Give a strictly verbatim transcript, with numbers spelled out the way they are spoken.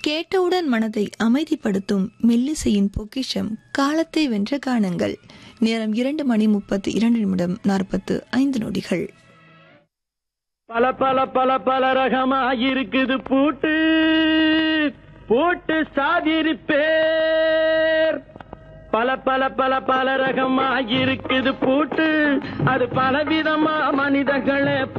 கேட்டவுடன் மனதை அமைதிப்படுத்தும் மெல்லிசையின் பொக்கிஷம் காலத்தை வென்ற கானங்கள். நேரம் இரண்டு மணி முப்பத்தி இரண்டு நிமிடம் நாற்பத்து ஐந்து நொடிகள். பல பல பல பல ரகமா இருக்குது பூட்டு பூட்டு சாதிரி பேர். பல பல பல பல ரகமா இருக்குது பூட்டு அது பலவிதமா மனிதர்களே